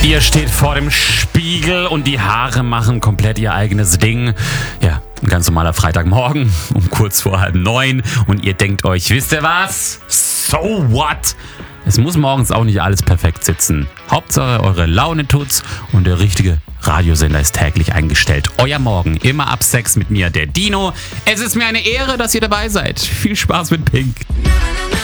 Ihr steht vor dem Spiegel und die Haare machen komplett ihr eigenes Ding. Ja, ein ganz normaler Freitagmorgen um kurz vor 8:30 und ihr denkt euch, wisst ihr was? So what? Es muss morgens auch nicht alles perfekt sitzen. Hauptsache eure Laune tut's und der richtige Radiosender ist täglich eingestellt. Euer Morgen, immer ab 6 mit mir, der Dino. Es ist mir eine Ehre, dass ihr dabei seid. Viel Spaß mit Pink.